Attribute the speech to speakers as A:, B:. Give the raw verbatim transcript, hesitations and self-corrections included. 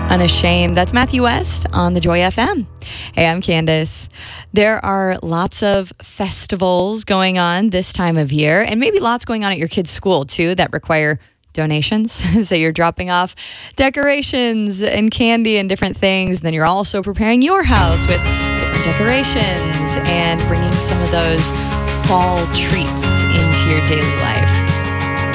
A: Unashamed. That's Matthew West on the Joy F M. Hey, I'm Candace. There are lots of festivals going on this time of year, and maybe lots going on at your kid's school too that require donations. So you're dropping off decorations and candy and different things. Then you're also preparing your house with different decorations and bringing some of those fall treats into your daily life.